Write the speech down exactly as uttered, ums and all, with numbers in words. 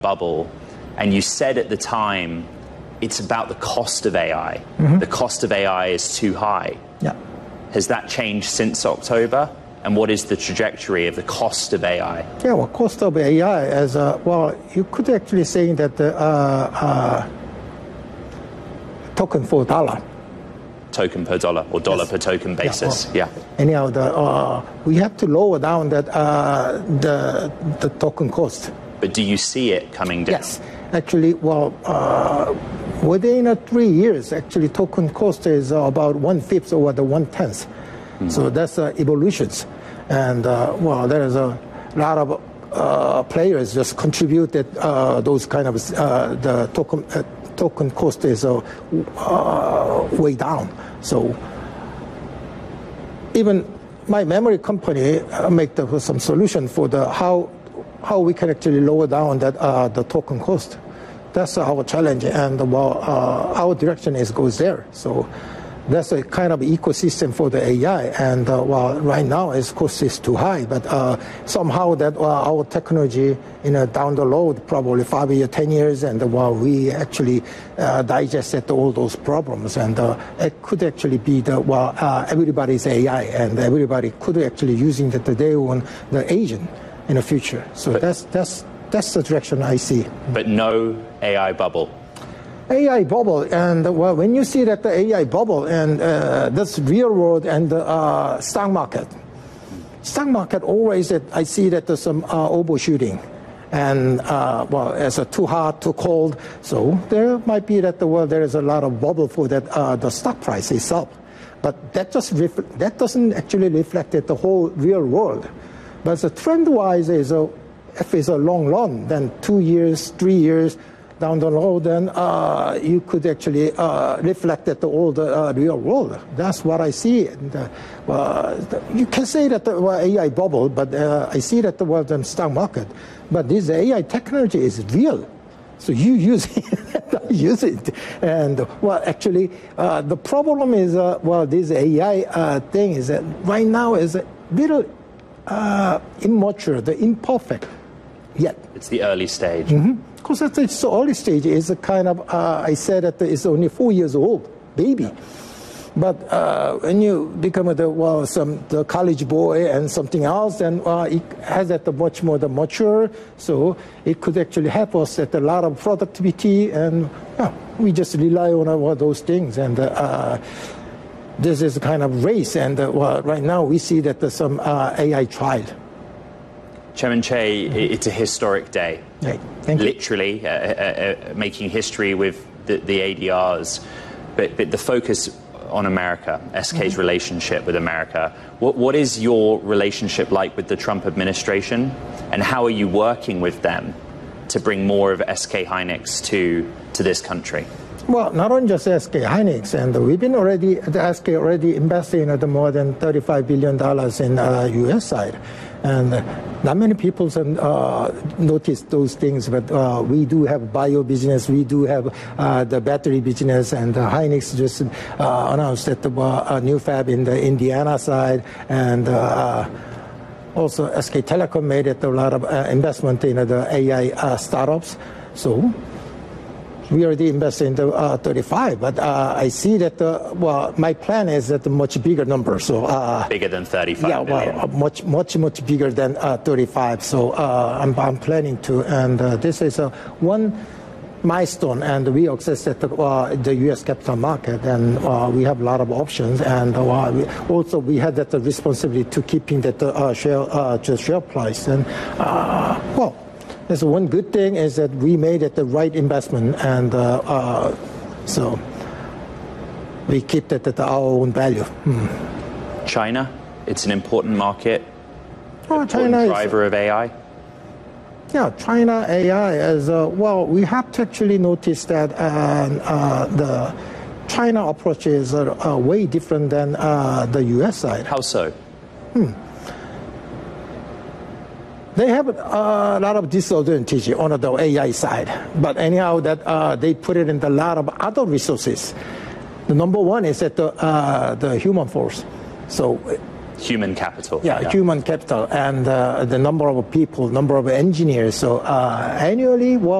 bubble, and you said at the time it's about the cost of A I. Mm-hmm. The cost of A I is too high. Yeah. Has that changed since October? And what is the trajectory of the cost of A I? Yeah, well, cost of A I as a, well, you could actually say that the uh, uh, token for dollar. Token per dollar or dollar yes. per token basis. Yeah. Well, yeah. Anyhow, the, uh, we have to lower down that uh, the the token cost. But do you see it coming down? Yes, actually, well, uh, within uh, three years, actually, token cost is uh, about one fifth or the one tenth. Mm-hmm. So that's uh, evolutions, and uh, well, there is a lot of uh, players just contributed uh, those kind of uh, the token uh, token cost is uh, uh, way down. So even my memory company uh, make the, some solution for the how. how we can actually lower down that uh, the token cost. That's our challenge, and well, uh, our direction is goes there. So that's a kind of ecosystem for the A I, and uh, well, right now its cost is too high, but uh, somehow that uh, our technology, you know, down the road, probably five years, ten years, and uh, well, we actually uh, digested all those problems, and uh, it could actually be the well, uh, everybody's A I, and everybody could actually using the today on the agent in the future. So but, that's that's that's the direction I see. But no A I bubble. A I bubble, and well, when you see that the A I bubble and uh, that's real world and the uh, stock market, stock market always that I see that there's some uh, overshooting, and uh, well, it's uh, too hot, too cold. So there might be that the well, there is a lot of bubble for that uh, the stock price is up, but that just ref- that doesn't actually reflect the whole real world. But the trend-wise is a, if it's a long run, then two years, three years down the road, then uh, you could actually uh, reflect that all the uh, real world. That's what I see. And, uh, uh, you can say that the well, A I bubble, but uh, I see that the well, the stock market. But this A I technology is real. So you use it, I use it. And well, actually, uh, the problem is, uh, well, this A I uh, thing is that right now is a little Uh, immature, the imperfect yet. It's the early stage. Because mm-hmm. it's the early stage. It's a kind of, uh, I said that it's only four years old, baby. But uh, when you become a, well, some the college boy and something else, then uh, it has that much more the mature. So it could actually help us at a lot of productivity, and uh, we just rely on all those things. And uh, this is a kind of race, and uh, well, right now we see that there's some uh, A I trial. Chairman Chay, mm-hmm. it's a historic day. Right. Thank Literally uh, uh, uh, making history with the, the A D Rs, but, but the focus on America, S K's mm-hmm. relationship with America. What, what is your relationship like with the Trump administration, and how are you working with them to bring more of S K Hynix to, to this country? Well, not only just S K Hynix, and we've been already, the S K already investing at more than thirty-five billion dollars in uh, U S side. And uh, not many people uh, notice those things, but uh, we do have bio business, we do have uh, the battery business, and uh, Hynix just uh, announced that the uh, new fab in the Indiana side, and uh, also S K Telecom made it a lot of uh, investment in uh, the A I uh, startups. So we already invested in the uh, thirty-five, but uh, I see that, uh, well, my plan is at a much bigger number. So uh, bigger than thirty-five yeah, billion. well, much, much, much bigger than uh, thirty-five. So uh, I'm, I'm planning to, and uh, this is uh, one milestone, and we access at the, uh, the U S capital market, and uh, we have a lot of options, and uh, we also we had that uh, responsibility to keeping that uh, share, uh, share price, and uh, well. There's one good thing is that we made it the right investment, and uh, uh, so we keep it at our own value. Hmm. China, it's an important market, oh, important China driver is, of A I. Yeah, China A I as uh, well. We have to actually notice that uh, uh, the China approach is uh, uh, way different than uh, the U S side. How so? Hmm. They have a lot of disadvantage on the A I side, but anyhow, that uh, they put it in a lot of other resources. The number one is that the, uh, the human force. So Human capital. Yeah, yeah. human capital and uh, the number of people, number of engineers. So uh, annually, well.